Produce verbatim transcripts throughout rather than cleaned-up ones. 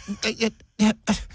it, it,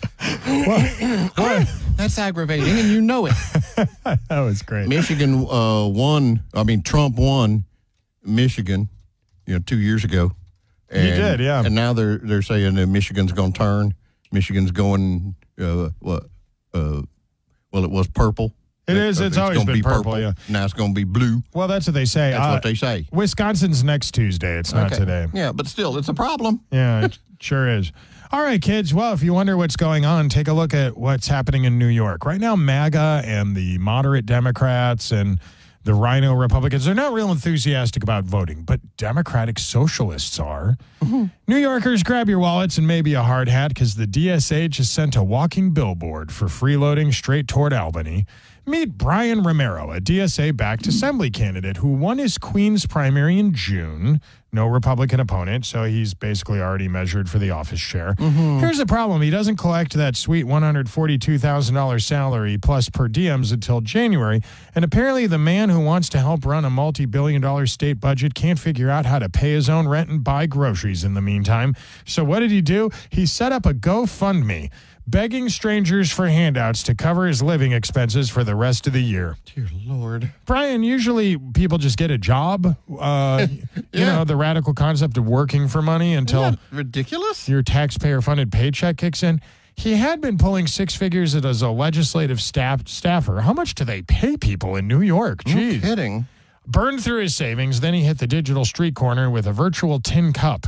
What? What? That's aggravating, and you know it. That was great. Michigan uh, won. I mean, Trump won Michigan, you know, two years ago. And, He did, yeah. And now they're they're saying that Michigan's going to turn. Michigan's going. Uh, what? Uh, well, it was purple. It is. It's, it's always gonna been be purple, purple. yeah. Now it's going to be blue. Well, that's what they say. That's uh, what they say. Wisconsin's next Tuesday. It's not Okay. today. Yeah, but still, it's a problem. Yeah, it sure is. All right, kids. Well, if you wonder what's going on, take a look at what's happening in New York. Right now, MAGA and the moderate Democrats and the Rhino Republicans are not real enthusiastic about voting, but Democratic Socialists are. Mm-hmm. New Yorkers, grab your wallets and maybe a hard hat because the D S A just sent a walking billboard for freeloading straight toward Albany. Meet Brian Romero, a D S A-backed assembly candidate who won his Queens primary in June. No Republican opponent, so he's basically already measured for the office chair. Mm-hmm. Here's the problem. He doesn't collect that sweet one hundred forty-two thousand dollars salary plus per diems until January, and apparently the man who wants to help run a multi-billion dollar state budget can't figure out how to pay his own rent and buy groceries in the meantime. So what did he do? He set up a GoFundMe, begging strangers for handouts to cover his living expenses for the rest of the year. Dear Lord. Brian, usually people just get a job. Uh, Yeah. You know, the radical concept of working for money until Isn't that ridiculous? your taxpayer-funded paycheck kicks in. He had been pulling six figures as a legislative staff staffer. How much do they pay people in New York? No Jeez. kidding. Burned through his savings, then he hit the digital street corner with a virtual tin cup.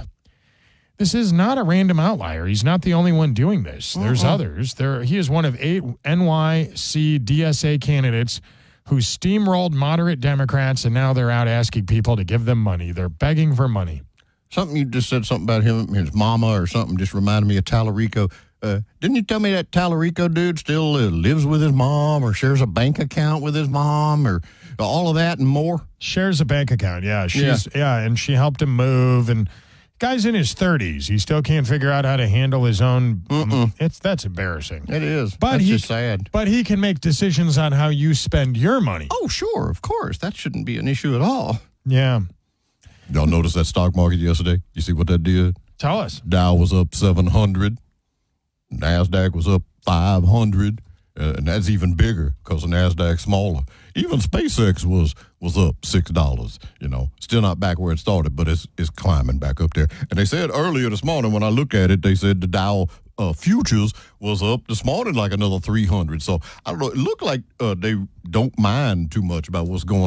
This is not a random outlier. He's not the only one doing this. There's Uh-uh. others. There, he is one of eight N Y C D S A candidates who steamrolled moderate Democrats, and now they're out asking people to give them money. They're begging for money. Something you just said something about him, his mama or something just reminded me of Tallarico. Uh, didn't you tell me that Tallarico dude still uh, lives with his mom or shares a bank account with his mom or all of that and more? Shares a bank account, yeah. She's yeah, and she helped him move, and guy's in his thirties. He still can't figure out how to handle his own. Um, it's that's embarrassing. It is. But That's he, just sad. But he can make decisions on how you spend your money. Oh, sure, of course. That shouldn't be an issue at all. Yeah. Y'all notice that stock market yesterday? You see what that did? Tell us. Dow was up seven hundred. NASDAQ was up five hundred. Uh, and that's even bigger because the NASDAQ's smaller. Even SpaceX was was up six dollars, you know. Still not back where it started, but it's it's climbing back up there. And they said earlier this morning when I look at it, they said the Dow uh, futures was up this morning like another three hundred. So, I don't know. It looked like uh, they don't mind too much about what's going